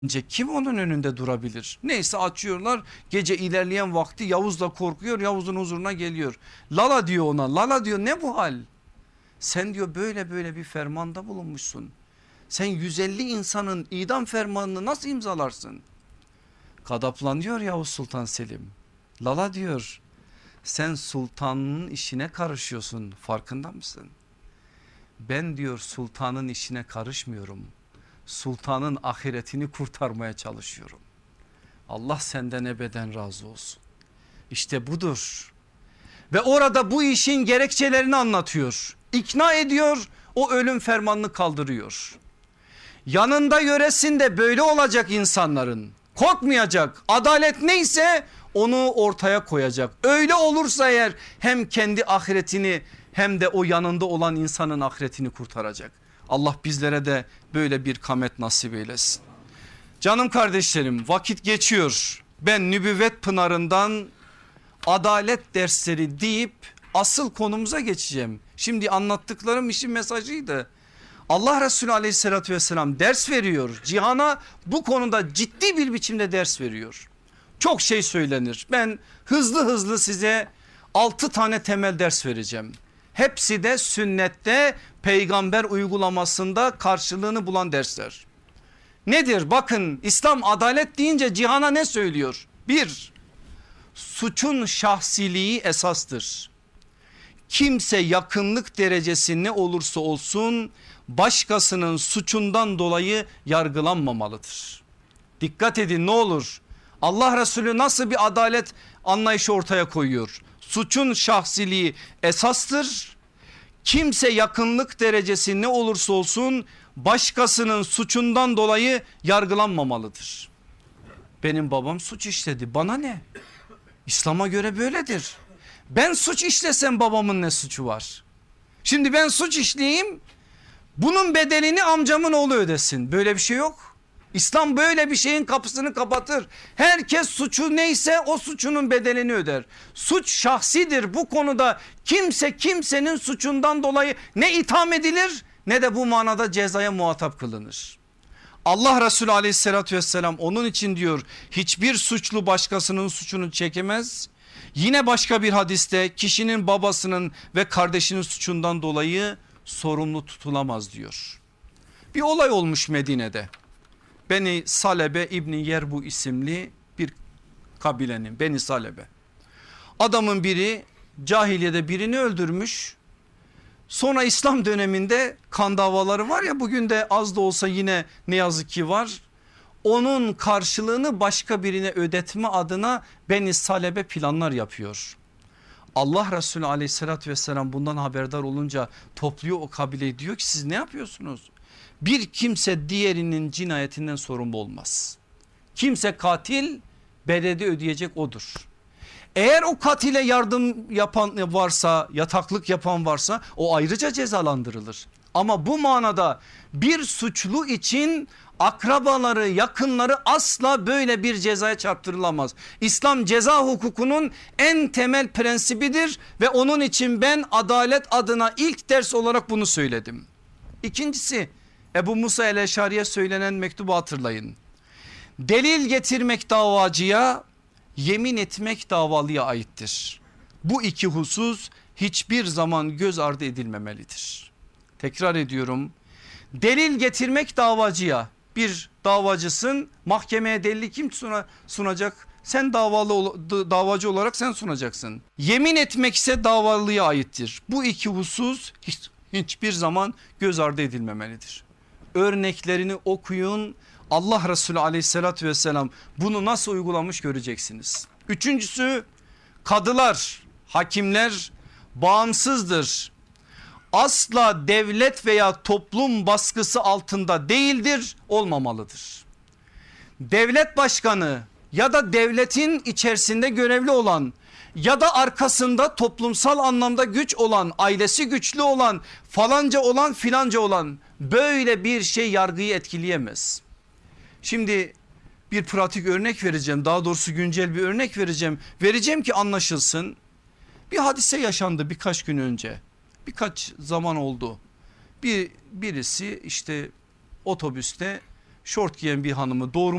Kim onun önünde durabilir? Neyse açıyorlar, gece ilerleyen vakti Yavuz da korkuyor, Yavuz'un huzuruna geliyor. Lala diyor ona, Lala diyor, ne bu hal? Sen diyor böyle bir fermanda bulunmuşsun. Sen 150 insanın idam fermanını nasıl imzalarsın? Gadaplanıyor Yavuz Sultan Selim. Lala diyor, sen sultanın işine karışıyorsun, farkında mısın? Ben diyor sultanın işine karışmıyorum. Sultanın ahiretini kurtarmaya çalışıyorum. Allah senden ebeden razı olsun. İşte budur. Ve orada bu işin gerekçelerini anlatıyor. İkna ediyor, o ölüm fermanını kaldırıyor. Yanında yöresinde böyle olacak insanların. Korkmayacak. Adalet neyse onu ortaya koyacak. Öyle olursa eğer hem kendi ahiretini hem de o yanında olan insanın ahiretini kurtaracak. Allah bizlere de böyle bir kamet nasip eylesin. Canım kardeşlerim, vakit geçiyor. Ben nübüvvet pınarından adalet dersleri deyip asıl konumuza geçeceğim. Şimdi anlattıklarım işin mesajıydı. Allah Resulü aleyhissalatü vesselam ders veriyor. Cihana bu konuda ciddi bir biçimde ders veriyor. Çok şey söylenir. Ben hızlı size 6 tane temel ders vereceğim. Hepsi de sünnette, peygamber uygulamasında karşılığını bulan dersler. Nedir? Bakın, İslam adalet deyince cihana ne söylüyor? Bir, suçun şahsiliği esastır. Kimse yakınlık derecesi ne olursa olsun başkasının suçundan dolayı yargılanmamalıdır. Dikkat edin ne olur. Allah Resulü nasıl bir adalet anlayışı ortaya koyuyor? Suçun şahsiliği esastır. Kimse yakınlık derecesi ne olursa olsun başkasının suçundan dolayı yargılanmamalıdır. Benim babam suç işledi, bana ne? İslam'a göre böyledir. Ben suç işlesem babamın ne suçu var? Şimdi ben suç işleyeyim, bunun bedelini amcamın oğlu ödesin. Böyle bir şey yok. İslam böyle bir şeyin kapısını kapatır. Herkes suçu neyse o suçunun bedelini öder. Suç şahsidir, bu konuda kimse kimsenin suçundan dolayı ne itham edilir ne de bu manada cezaya muhatap kılınır. Allah Resulü aleyhissalatü vesselam onun için diyor, hiçbir suçlu başkasının suçunu çekemez. Yine başka bir hadiste kişinin babasının ve kardeşinin suçundan dolayı sorumlu tutulamaz diyor. Bir olay olmuş Medine'de. Beni Salebe İbni Yerbu isimli bir kabilenin, Beni Salebe. Adamın biri cahiliyede birini öldürmüş. Sonra İslam döneminde kan davaları var ya, bugün de az da olsa yine ne yazık ki var. Onun karşılığını başka birine ödetme adına Beni Salebe planlar yapıyor. Allah Resulü aleyhissalatü vesselam bundan haberdar olunca topluyor o kabileyi, diyor ki siz ne yapıyorsunuz? Bir kimse diğerinin cinayetinden sorumlu olmaz. Kimse katil, bedeli ödeyecek odur. Eğer o katile yardım yapan varsa, yataklık yapan varsa o ayrıca cezalandırılır. Ama bu manada bir suçlu için akrabaları, yakınları asla böyle bir cezaya çarptırılamaz. İslam ceza hukukunun en temel prensibidir ve onun için ben adalet adına ilk ders olarak bunu söyledim. İkincisi, Ebu Musa el-Eşari'ye söylenen mektubu hatırlayın. Delil getirmek davacıya, yemin etmek davalıya aittir. Bu iki husus hiçbir zaman göz ardı edilmemelidir. Tekrar ediyorum. Delil getirmek davacıya, bir davacısın, mahkemeye delili kim sunacak? Sen davacı olarak sen sunacaksın. Yemin etmek ise davalıya aittir. Bu iki husus hiçbir zaman göz ardı edilmemelidir. Örneklerini okuyun. Allah Resulü aleyhissalatü vesselam bunu nasıl uygulamış göreceksiniz. Üçüncüsü, kadılar, hakimler bağımsızdır. Asla devlet veya toplum baskısı altında değildir, olmamalıdır. Devlet başkanı ya da devletin içerisinde görevli olan ya da arkasında toplumsal anlamda güç olan, ailesi güçlü olan, falanca olan, filanca olan böyle bir şey yargıyı etkileyemez. Şimdi bir pratik örnek vereceğim, daha doğrusu güncel bir örnek vereceğim. Vereceğim ki anlaşılsın. Bir hadise yaşandı birkaç gün önce. Birkaç zaman oldu. Birisi işte otobüste şort giyen bir hanımı doğru